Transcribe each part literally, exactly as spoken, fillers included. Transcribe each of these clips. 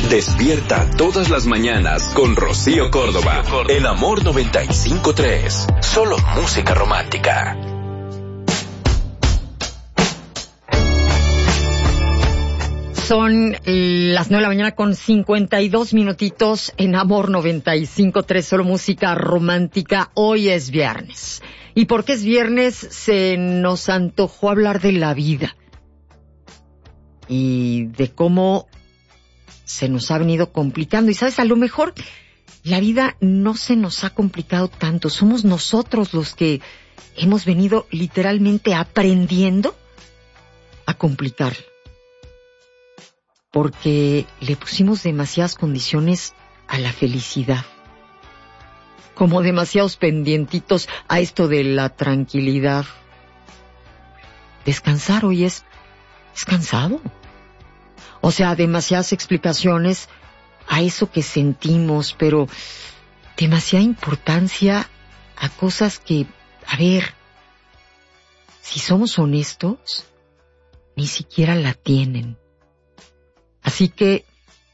Despierta todas las mañanas con Rocío Córdoba. El Amor noventa y cinco tres. Solo música romántica. Son las nueve de la mañana con cincuenta y dos minutitos en Amor noventa y cinco tres, solo música romántica. Hoy es viernes. ¿Y por qué es viernes? Se nos antojó hablar de la vida y de cómo se nos ha venido complicando. Y sabes, a lo mejor la vida no se nos ha complicado tanto. Somos nosotros los que hemos venido literalmente aprendiendo a complicarla. Porque le pusimos demasiadas condiciones a la felicidad. Como demasiados pendientitos a esto de la tranquilidad. Descansar hoy es, es cansado. O sea, demasiadas explicaciones a eso que sentimos, pero demasiada importancia a cosas que, a ver, si somos honestos, ni siquiera la tienen. Así que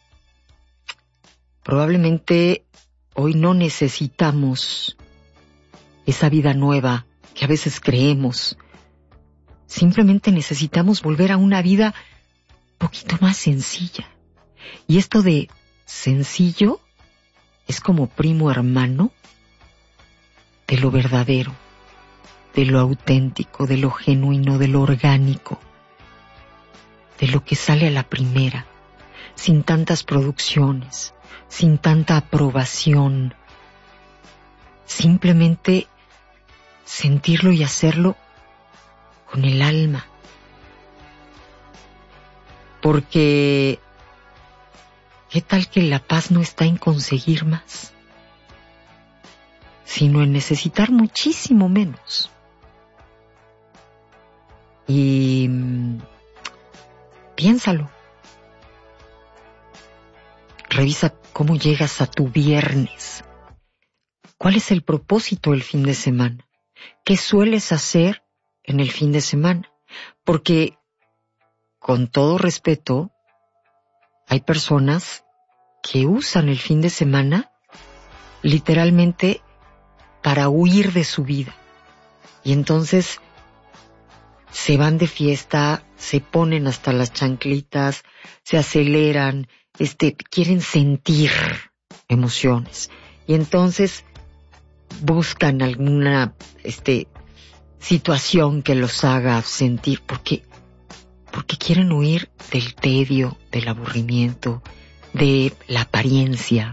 probablemente hoy no necesitamos esa vida nueva que a veces creemos. Simplemente necesitamos volver a una vida un poquito más sencilla. Y esto de sencillo es como primo hermano de lo verdadero, de lo auténtico, de lo genuino, de lo orgánico, de lo que sale a la primera. Sin tantas producciones, sin tanta aprobación. Simplemente sentirlo y hacerlo con el alma. Porque, ¿qué tal que la paz no está en conseguir más? Sino en necesitar muchísimo menos. Y mmm, piénsalo. Revisa cómo llegas a tu viernes. ¿Cuál es el propósito del fin de semana? ¿Qué sueles hacer en el fin de semana? Porque, con todo respeto, hay personas que usan el fin de semana literalmente para huir de su vida. Y entonces se van de fiesta, se ponen hasta las chanclitas, se aceleran, Este, quieren sentir emociones y entonces buscan alguna este, situación que los haga sentir porque, porque quieren huir del tedio, del aburrimiento, de la apariencia.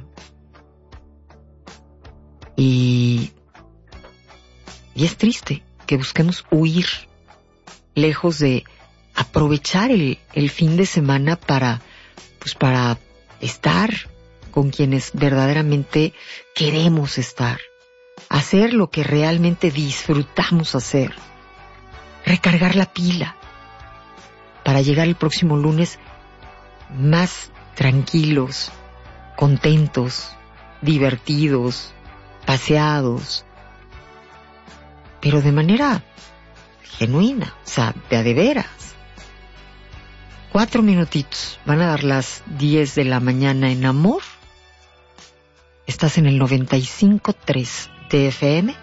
Y, y es triste que busquemos huir lejos de aprovechar el, el fin de semana para pues para estar con quienes verdaderamente queremos estar, hacer lo que realmente disfrutamos hacer, recargar la pila para llegar el próximo lunes más tranquilos, contentos, divertidos, paseados, pero de manera genuina, o sea, de a de veras. Cuatro minutitos, van a dar las diez de la mañana en Amor. Estás en el noventa y cinco tres T F M.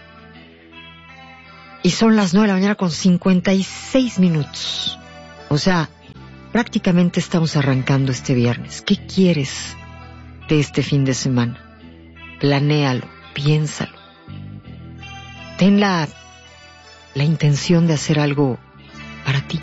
Y son las nueve de la mañana con cincuenta y seis minutos. O sea, prácticamente estamos arrancando este viernes. ¿Qué quieres de este fin de semana? Planéalo, piénsalo. Ten la, la intención de hacer algo para ti.